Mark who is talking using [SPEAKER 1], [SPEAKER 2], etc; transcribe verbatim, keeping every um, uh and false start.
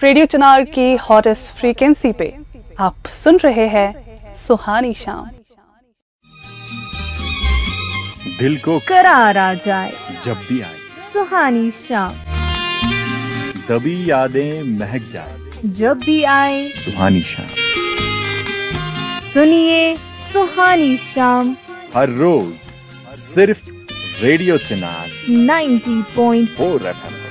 [SPEAKER 1] Radio चिनार की hottest frequency पे आप सुन रहे हैं सुहानी शाम।
[SPEAKER 2] दिल को
[SPEAKER 3] करार आ जाए
[SPEAKER 2] जब भी आए
[SPEAKER 3] सुहानी शाम,
[SPEAKER 2] तभी यादें महक जाए
[SPEAKER 3] जब भी आए
[SPEAKER 2] सुहानी शाम।
[SPEAKER 3] सुनिए सुहानी शाम
[SPEAKER 2] हर रोज सिर्फ रेडियो चिनार
[SPEAKER 3] नब्बे पॉइंट
[SPEAKER 2] फोर एफ एम।